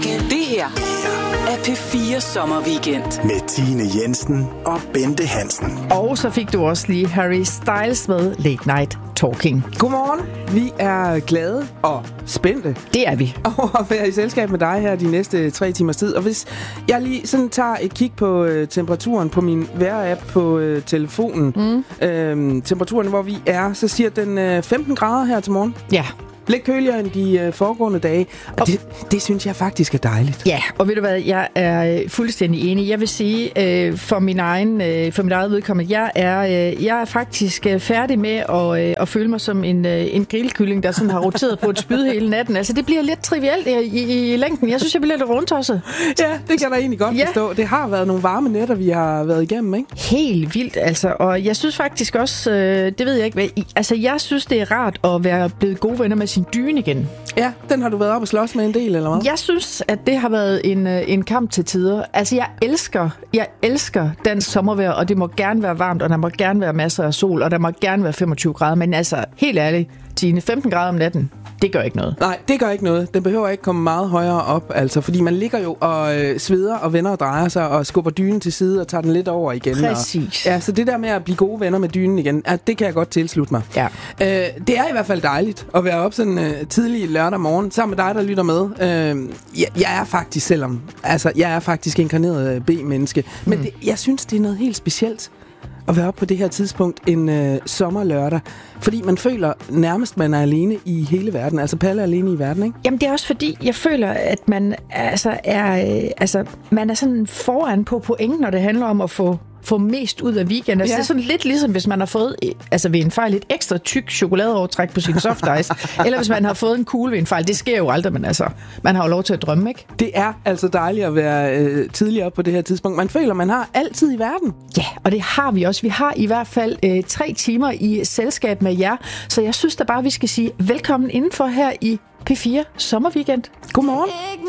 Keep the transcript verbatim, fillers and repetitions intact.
Det her er P fire Sommerweekend. Med Tine Jensen og Bente Hansen. Og så fik du også lige Harry Styles med Late Night Talking. Godmorgen. Vi er glade og spændte. Det er vi. Over at være i selskab med dig her de næste tre timers tid. Og hvis jeg lige sådan tager et kig på øh, temperaturen på min vejr-app på øh, telefonen. Mm. Øh, temperaturen, hvor vi er, så siger den øh, femten grader her til morgen. Ja. Lidt køligere end de øh, foregående dage. Og det, det synes jeg faktisk er dejligt. Ja, og ved du hvad, jeg er fuldstændig enig. Jeg vil sige, øh, for, min egen, øh, for mit eget vedkommende, jeg er, øh, jeg er faktisk øh, færdig med at, øh, at føle mig som en, øh, en grillkylling, der sådan har roteret på et spyd hele natten. Altså, det bliver lidt trivielt i, i, i længden. Jeg synes, jeg bliver lidt rundtosset. Ja, det kan jeg da egentlig godt ja. forstå. Det har været nogle varme nætter, vi har været igennem, ikke? Helt vildt, altså. Og jeg synes faktisk også, øh, det ved jeg ikke, hvad, altså, jeg synes, det er rart at være blevet gode venner med sin dyne igen. Ja, den har du været op og slås med en del, eller hvad? Jeg synes, at det har været en, en kamp til tider. Altså, jeg elsker, jeg elsker dansk sommervejr, og det må gerne være varmt, og der må gerne være masser af sol, og der må gerne være femogtyve grader. Men altså, helt ærligt, Tine, femten grader om natten, det gør ikke noget. Nej, det gør ikke noget. Den behøver ikke komme meget højere op, altså, fordi man ligger jo og øh, sveder og vender og drejer sig og skubber dynen til side og tager den lidt over igen. Præcis. Og, ja, så det der med at blive gode venner med dynen igen, ja, det kan jeg godt tilslutte mig. Ja. Øh, det er i hvert fald dejligt at være op sådan øh, tidlig lørdag morgen sammen med dig, der lytter med. Øh, jeg, jeg er faktisk, selvom, altså, jeg er faktisk inkarneret øh, B-menneske, men mm. det, jeg synes, det er noget helt specielt at være oppe på det her tidspunkt en øh, sommerlørdag. Fordi man føler nærmest, man er alene i hele verden. Altså Palle er alene i verden, ikke? Jamen det er også fordi, jeg føler, at man altså er, øh, altså, man er sådan foran på pointen, når det handler om at få få mest ud af weekenden. Altså, ja. Det er sådan lidt ligesom, hvis man har fået, altså ved en fejl, et ekstra tyk chokoladeovertræk på sin soft ice, eller hvis man har fået en kugle ved en fejl. Det sker jo aldrig, men altså, man har jo lov til at drømme, ikke? Det er altså dejligt at være øh, tidligere op på det her tidspunkt. Man føler, man har altid i verden. Ja, og det har vi også. Vi har i hvert fald øh, tre timer i selskab med jer, så jeg synes da bare, vi skal sige velkommen indenfor her i P fire Sommerweekend. Godmorgen.